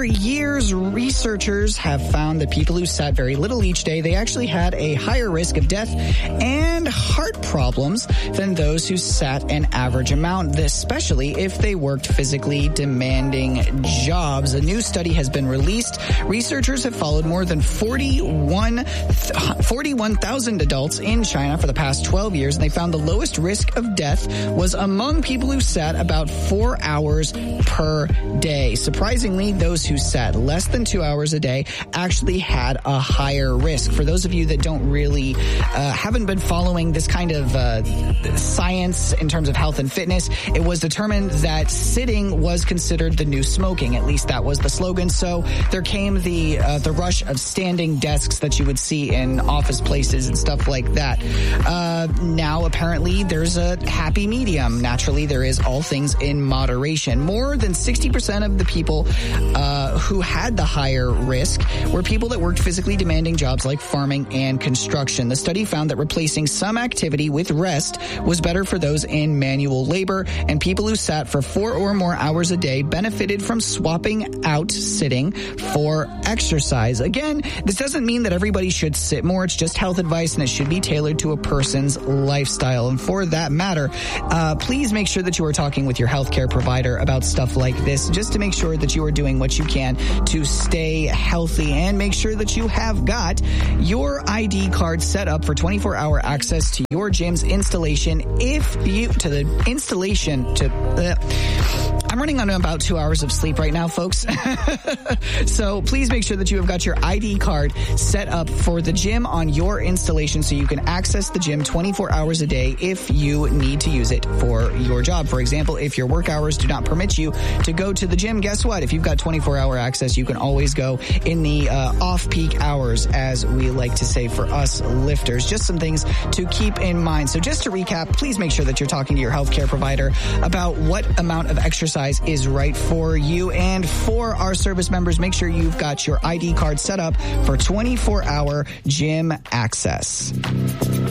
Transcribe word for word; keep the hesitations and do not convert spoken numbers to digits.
For years, researchers have found that people who sat very little each day, they actually had a higher risk of death and heart problems than those who sat an average amount, especially if they worked physically demanding jobs. A new study has been released. Researchers have followed more than forty-one thousand adults in China for the past twelve years, and they found the lowest risk of death was among people who sat about four hours per day. Surprisingly, those who sat less than two hours a day actually had a higher risk. For those of you that don't really, uh, haven't been following this kind of uh, science in terms of health and fitness, it was determined that sitting was considered the new smoking. At least that was the slogan. So there came the uh, the rush of standing desks that you would see in office places and stuff like that. Uh, now, apparently, there's a happy medium. Naturally, there is all things in moderation. More than sixty percent of the people uh, who had the higher risk were people that worked physically demanding jobs like farming and construction. The study found that replacing some activity with rest was better for those in manual labor, and people who sat for four or more hours a day benefited from swapping out sitting for exercise. Again, this doesn't mean that everybody should sit more. It's just health advice, and it should be tailored to a person's lifestyle. And for that matter, uh, please make sure that you are talking with your healthcare provider about stuff like this, just to make sure that you are doing what you can to stay healthy, and make sure that you have got your I D card set up for twenty-four hour access to your gym's installation. If you, to the installation, to, uh, I'm running on about two hours of sleep right now, folks. So please make sure that you have got your I D card set up for the gym on your installation so you can access the gym twenty-four hours a day if you need to use it for your job. For example, if your work hours do not permit you to go to the gym, guess what? If you've got twenty-four hour access, you can always go in the uh, off-peak hours, as we like to say for us lifters. Just some things to keep in mind. So just to recap, please make sure that you're talking to your healthcare provider about what amount of exercise is right for you. And for our service members, make sure you've got your I D card set up for twenty-four hour gym access.